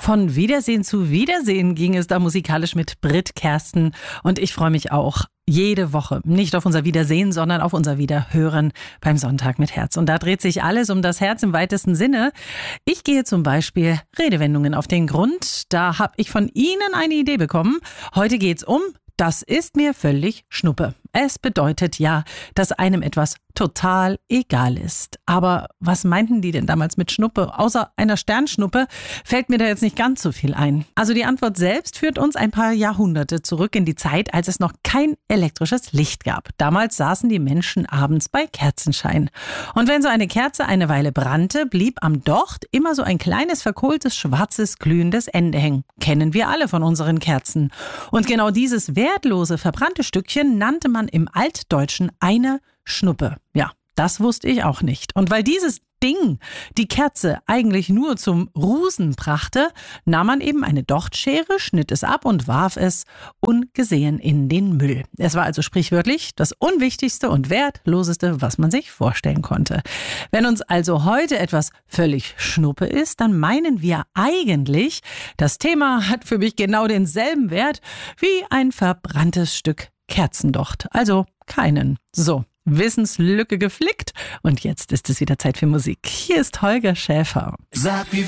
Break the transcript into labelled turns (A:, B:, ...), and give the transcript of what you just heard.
A: Von Wiedersehen zu Wiedersehen ging es da musikalisch mit Brit Kersten. Und ich freue mich auch jede Woche nicht auf unser Wiedersehen, sondern auf unser Wiederhören beim Sonntag mit Herz. Und da dreht sich alles um das Herz im weitesten Sinne. Ich gehe zum Beispiel Redewendungen auf den Grund. Da habe ich von Ihnen eine Idee bekommen. Heute geht's um: Das ist mir völlig Schnuppe. Es bedeutet ja, dass einem etwas total egal ist. Aber was meinten die denn damals mit Schnuppe? Außer einer Sternschnuppe fällt mir da jetzt nicht ganz so viel ein. Also die Antwort selbst führt uns ein paar Jahrhunderte zurück in die Zeit, als es noch kein elektrisches Licht gab. Damals saßen die Menschen abends bei Kerzenschein. Und wenn so eine Kerze eine Weile brannte, blieb am Docht immer so ein kleines, verkohltes, schwarzes, glühendes Ende hängen. Kennen wir alle von unseren Kerzen. Und genau dieses wertlose, verbrannte Stückchen nannte man im Altdeutschen eine Schnuppe. Ja, das wusste ich auch nicht. Und weil dieses Ding die Kerze eigentlich nur zum Rußen brachte, nahm man eben eine Dochtschere, schnitt es ab und warf es ungesehen in den Müll. Es war also sprichwörtlich das Unwichtigste und Wertloseste, was man sich vorstellen konnte. Wenn uns also heute etwas völlig Schnuppe ist, dann meinen wir eigentlich, das Thema hat für mich genau denselben Wert wie ein verbranntes Stück Kerzendocht. Also keinen. So. Wissenslücke geflickt und jetzt ist es wieder Zeit für Musik. Hier ist Holger Schäfer.
B: Sag, wie